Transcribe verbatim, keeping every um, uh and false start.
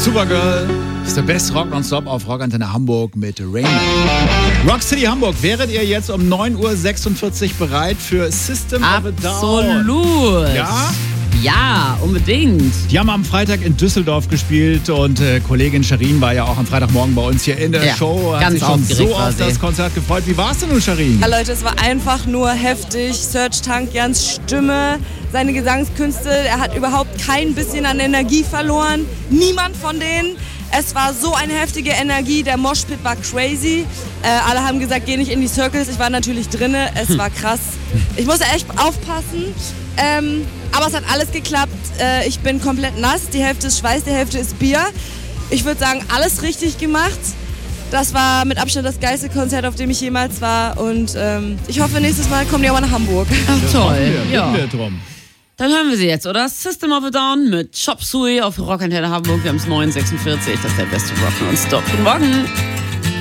Supergirl. Das ist der beste Rock nonstop auf Rockantenne Hamburg mit Raymond. Rock City Hamburg, wäret ihr jetzt um neun Uhr sechsundvierzig bereit für System of a Down? Absolut. Ja? Ja, unbedingt. Die haben am Freitag in Düsseldorf gespielt und äh, Kollegin Sharin war ja auch am Freitagmorgen bei uns hier in der ja, Show. Hat ganz sich schon so auf das Konzert gefreut. Wie war es denn nun, Sharin? Ja, Leute, es war einfach nur heftig. Serj Tankians Stimme, seine Gesangskünste, er hat überhaupt kein bisschen an Energie verloren. Niemand von denen. Es war so eine heftige Energie, der Moshpit war crazy. Äh, alle haben gesagt, geh nicht in die Circles. Ich war natürlich drinne, es war krass. Ich musste echt aufpassen, ähm, aber es hat alles geklappt. Äh, ich bin komplett nass, die Hälfte ist Schweiß, die Hälfte ist Bier. Ich würde sagen, alles richtig gemacht. Das war mit Abstand das geilste Konzert, auf dem ich jemals war. Und ähm, ich hoffe, nächstes Mal kommen die auch mal nach Hamburg. Ach toll, Wir, ja. wir drum. Dann hören wir sie jetzt, oder? System of a Down mit Chop Suey auf Rockantenne Hamburg. Wir haben es neun Uhr sechsundvierzig. Das ist der beste Rock nonstop. Guten Morgen.